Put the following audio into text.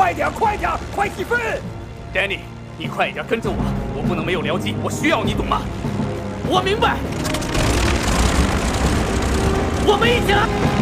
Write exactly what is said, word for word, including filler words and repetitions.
快点，快点，快几分 ！Danny， 你快一点跟着我，我不能没有僚机，我需要你，懂吗？我明白。我们一起来。